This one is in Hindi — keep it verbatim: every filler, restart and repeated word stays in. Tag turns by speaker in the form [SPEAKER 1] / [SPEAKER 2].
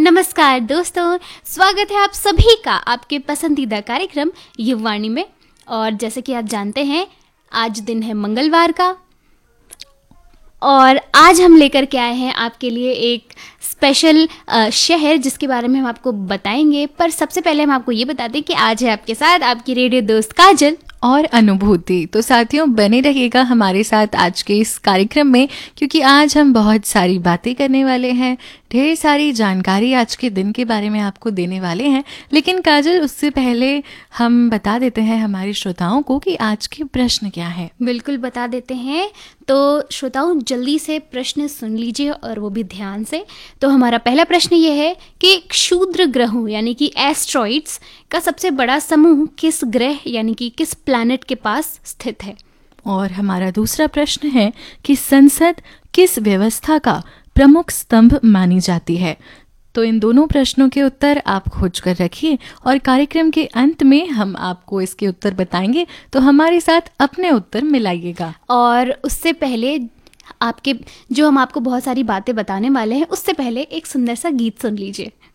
[SPEAKER 1] नमस्कार दोस्तों, स्वागत है आप सभी का आपके पसंदीदा कार्यक्रम युववाणी में। और जैसे कि आप जानते हैं, आज दिन है मंगलवार का और आज हम लेकर के आए हैं आपके लिए एक स्पेशल शहर जिसके बारे में हम आपको बताएंगे। पर सबसे पहले हम आपको ये बता दें कि आज है आपके साथ आपकी रेडियो दोस्त काजल
[SPEAKER 2] और अनुभूति। तो साथियों, बने रहिएगा हमारे साथ आज के इस कार्यक्रम में, क्योंकि आज हम बहुत सारी बातें करने वाले हैं, ढेर सारी जानकारी आज के दिन के बारे में आपको देने वाले हैं। लेकिन काजल, उससे पहले हम बता देते हैं हमारे श्रोताओं को कि आज के प्रश्न क्या है।
[SPEAKER 1] बिल्कुल बता देते हैं। तो श्रोताओं, जल्दी से प्रश्न सुन लीजिए और वो भी ध्यान से। तो हमारा पहला प्रश्न ये है कि क्षुद्र ग्रहों यानी कि एस्ट्रॉइड्स का सबसे बड़ा समूह किस ग्रह यानी कि किस प्लैनेट के पास स्थित है।
[SPEAKER 2] और हमारा दूसरा प्रश्न है कि संसद किस व्यवस्था का प्रमुख स्तंभ मानी जाती है। तो इन दोनों प्रश्नों के उत्तर आप खोज कर रखिए और कार्यक्रम के अंत में हम आपको इसके उत्तर बताएंगे, तो हमारे साथ अपने उत्तर मिलाइएगा।
[SPEAKER 1] और उससे पहले आपके जो हम आपको बहुत सारी बातें बताने वाले हैं, उससे पहले एक सुंदर सा गीत सुन लीजिए।